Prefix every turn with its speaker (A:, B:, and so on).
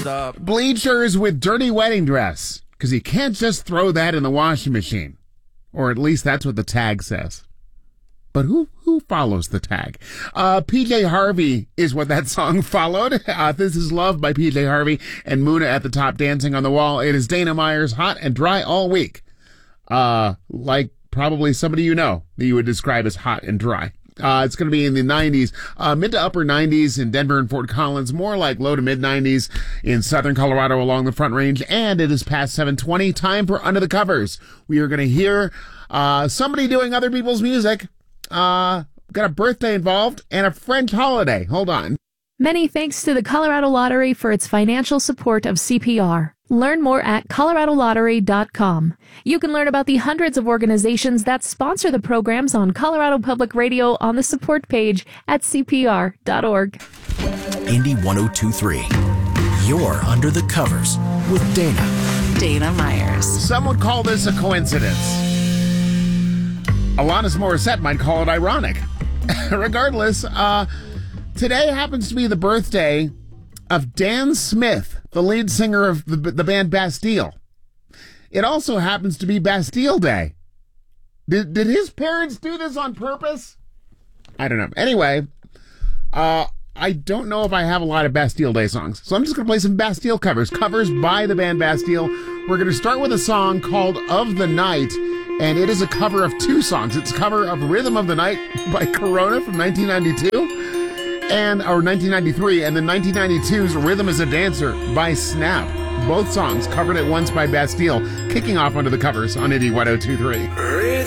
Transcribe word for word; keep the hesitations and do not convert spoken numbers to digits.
A: up?
B: Bleachers with dirty wedding dress, because you can't just throw that in the washing machine. Or at least that's what the tag says. But who who follows the tag? Uh, P J Harvey is what that song followed. Uh, This Is Love by P J Harvey and Muna at the top dancing on the wall. It is Dana Myers, Hot and Dry All Week. Uh, like probably somebody you know that you would describe as hot and dry. Uh, it's going to be in the nineties, uh, mid to upper nineties in Denver and Fort Collins, more like low to mid nineties in southern Colorado along the Front Range, and it is past seven twenty. Time for Under the Covers. We are going to hear uh, somebody doing other people's music. Uh, got a birthday involved and a French holiday. Hold on.
C: Many thanks to the Colorado Lottery for its financial support of C P R. Learn more at colorado lottery dot com. You can learn about the hundreds of organizations that sponsor the programs on Colorado Public Radio on the support page at c p r dot org.
D: Indy one oh two three. You're Under the Covers with Dana.
E: Dana Myers.
B: Some would call this a coincidence. Alanis Morissette might call it ironic. Regardless, uh, today happens to be the birthday of Dan Smith, the lead singer of the, the band Bastille. It also happens to be Bastille Day. Did, did his parents do this on purpose? I don't know. Anyway, uh, I don't know if I have a lot of Bastille Day songs, so I'm just going to play some Bastille covers, covers by the band Bastille. We're going to start with a song called Of the Night, and it is a cover of two songs. It's a cover of Rhythm of the Night by Corona from nineteen ninety-two, and or nineteen ninety-three, and then nineteen ninety-two's Rhythm is a Dancer by Snap. Both songs covered at once by Bastille, kicking off under the covers on Indy one oh two three.